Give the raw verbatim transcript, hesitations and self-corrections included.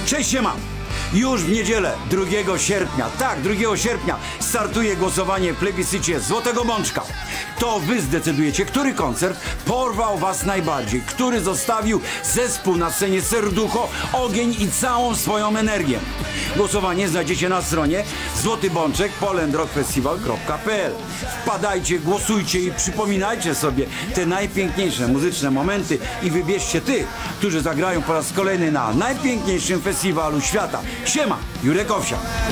Cześć, siema! Już w niedzielę, drugiego sierpnia, tak, drugiego sierpnia startuje głosowanie w plebiscycie Złotego Mączka. To wy zdecydujecie, który koncert porwał was najbardziej, który zostawił zespół na scenie serducho, ogień i całą swoją energię. Głosowanie znajdziecie na stronie złoty bączek poland rock festival kropka p l. Wpadajcie, głosujcie i przypominajcie sobie te najpiękniejsze muzyczne momenty i wybierzcie tych, którzy zagrają po raz kolejny na najpiękniejszym festiwalu świata. Siema, Jurek Owsiak.